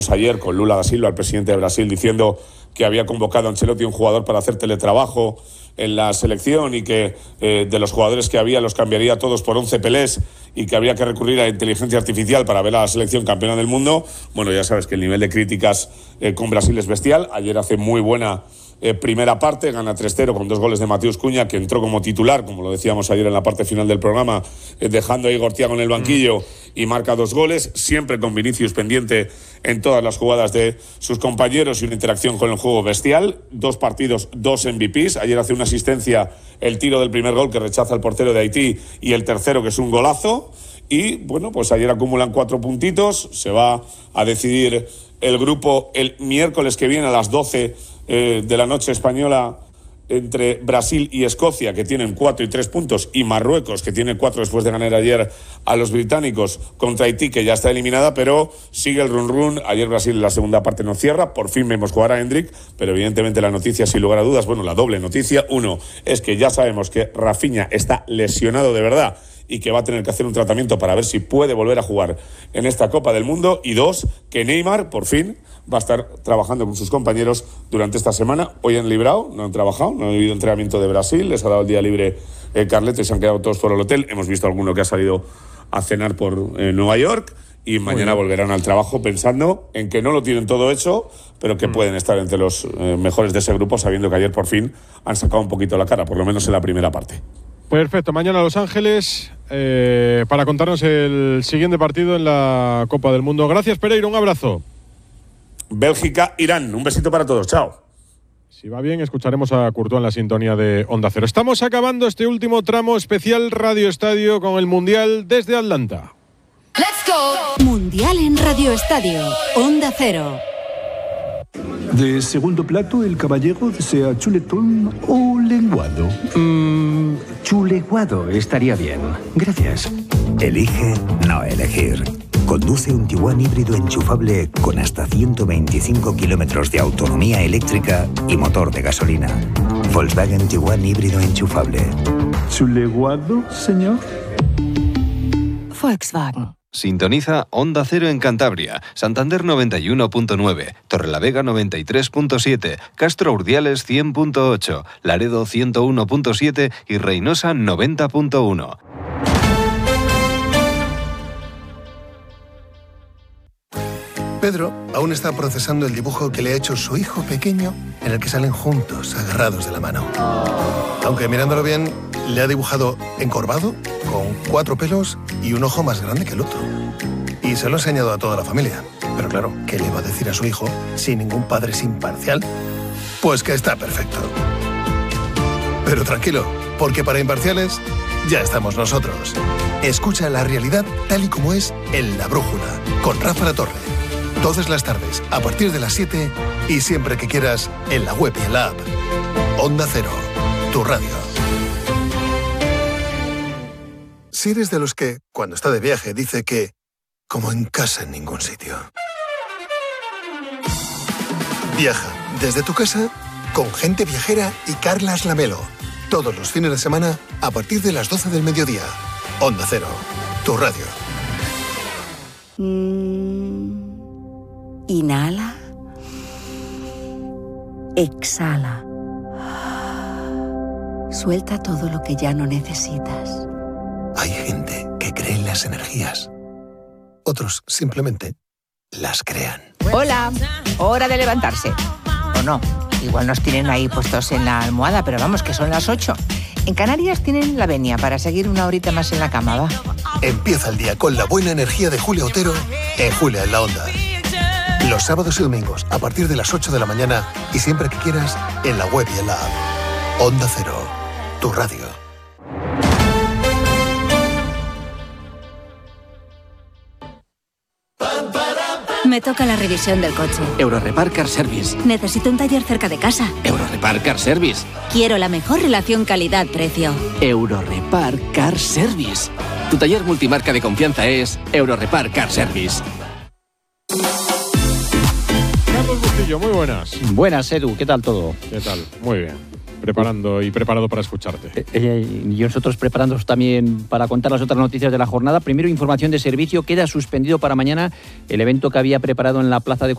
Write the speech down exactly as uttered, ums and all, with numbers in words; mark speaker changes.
Speaker 1: Ayer con Lula da Silva, el presidente de Brasil, diciendo que había convocado a Ancelotti, un jugador, para hacer teletrabajo en la selección y que eh, de los jugadores que había los cambiaría todos por once pelés y que habría que recurrir a la inteligencia artificial para ver a la selección campeona del mundo. Bueno, ya sabes que el nivel de críticas eh, con Brasil es bestial. Ayer hace muy buena eh, primera parte, gana tres cero con dos goles de Mateus Cunha, que entró como titular, como lo decíamos ayer en la parte final del programa, eh, dejando a Igor Thiago en el banquillo mm. y marca dos goles, siempre con Vinicius pendiente en todas las jugadas de sus compañeros y una interacción con el juego bestial. Dos partidos, dos M V Pes. Ayer hace una asistencia, el tiro del primer gol que rechaza el portero de Haití y el tercero que es un golazo. Y bueno, pues ayer acumulan cuatro puntitos. Se va a decidir el grupo el miércoles que viene a las doce eh, de la noche española, entre Brasil y Escocia, que tienen cuatro y tres puntos, y Marruecos, que tiene cuatro después de ganar ayer a los británicos, contra Haití, que ya está eliminada, pero sigue el run run. Ayer Brasil en la segunda parte no cierra, por fin vemos jugar a Endrick, pero evidentemente la noticia, sin lugar a dudas, bueno, la doble noticia, uno, es que ya sabemos que Rafinha está lesionado de verdad y que va a tener que hacer un tratamiento para ver si puede volver a jugar en esta Copa del Mundo, y dos, que Neymar, por fin, va a estar trabajando con sus compañeros durante esta semana. Hoy han librado, no han trabajado, no han habido entrenamiento de Brasil, les ha dado el día libre eh, Carleto y se han quedado todos por el hotel. Hemos visto alguno que ha salido a cenar por eh, Nueva York y mañana volverán al trabajo pensando en que no lo tienen todo hecho, pero que mm. pueden estar entre los eh, mejores de ese grupo, sabiendo que ayer por fin han sacado un poquito la cara, por lo menos en la primera parte.
Speaker 2: Perfecto, mañana Los Ángeles eh, para contarnos el siguiente partido en la Copa del Mundo. Gracias, Pereiro, un abrazo.
Speaker 1: Bélgica, Irán, un besito para todos, chao.
Speaker 2: Si va bien, escucharemos a Courtois en la sintonía de Onda Cero. Estamos acabando este último tramo especial Radio Estadio con el Mundial desde Atlanta.
Speaker 3: ¡Let's go! Mundial en Radio Estadio, Onda Cero.
Speaker 4: De segundo plato, el caballero desea chuletón o lenguado.
Speaker 5: Mmm, chuleguado estaría bien. Gracias.
Speaker 6: Elige no elegir. Conduce un Tiguan híbrido enchufable con hasta ciento veinticinco kilómetros de autonomía eléctrica y motor de gasolina. Volkswagen Tiguan híbrido enchufable.
Speaker 4: ¿Chuleguado, señor?
Speaker 3: Volkswagen.
Speaker 7: Sintoniza Onda Cero en Cantabria, Santander noventa y uno punto nueve, Torrelavega noventa y tres punto siete, Castro Urdiales cien punto ocho, Laredo ciento uno punto siete y Reynosa noventa punto uno.
Speaker 8: Pedro aún está procesando el dibujo que le ha hecho su hijo pequeño, en el que salen juntos, agarrados de la mano. Aunque mirándolo bien, le ha dibujado encorvado, con cuatro pelos y un ojo más grande que el otro. Y se lo ha enseñado a toda la familia. Pero claro, ¿qué le va a decir a su hijo si ningún padre es imparcial? Pues que está perfecto. Pero tranquilo, porque para imparciales ya estamos nosotros. Escucha la realidad tal y como es en La Brújula, con Rafa La Torre. Todas las tardes, a partir de las siete y siempre que quieras, en la web y en la app. Onda Cero, tu radio. Si eres de los que, cuando está de viaje, dice que, como en casa en ningún sitio. Viaja desde tu casa con Gente Viajera y Carlas Lamelo. Todos los fines de semana, a partir de las doce del mediodía. Onda Cero, tu radio.
Speaker 3: Mm. Inhala. Exhala. Suelta todo lo que ya no necesitas.
Speaker 8: Hay gente que cree en las energías. Otros simplemente las crean.
Speaker 9: Hola, hora de levantarse. O no, igual nos tienen ahí puestos en la almohada, pero vamos, que son las ocho. En Canarias tienen la venia para seguir una horita más en la cama, ¿va?
Speaker 8: Empieza el día con la buena energía de Julia Otero en Julia en la Onda. Los sábados y domingos, a partir de las ocho de la mañana y siempre que quieras, en la web y en la app. Onda Cero, tu radio.
Speaker 10: Me toca la revisión del coche.
Speaker 11: Eurorepar Car Service.
Speaker 10: Necesito un taller cerca de casa.
Speaker 11: Eurorepar Car Service.
Speaker 10: Quiero la mejor relación calidad-precio.
Speaker 11: Eurorepar Car Service. Tu taller multimarca de confianza es Eurorepar Car Service.
Speaker 2: Carlos Bustillo, muy buenas.
Speaker 12: Buenas, Edu, ¿qué tal todo?
Speaker 2: ¿Qué tal? Muy bien. Preparando y preparado para escucharte.
Speaker 12: Eh, eh, y nosotros preparándonos también para contar las otras noticias de la jornada. Primero, información de servicio. Queda suspendido para mañana el evento que había preparado en la Plaza de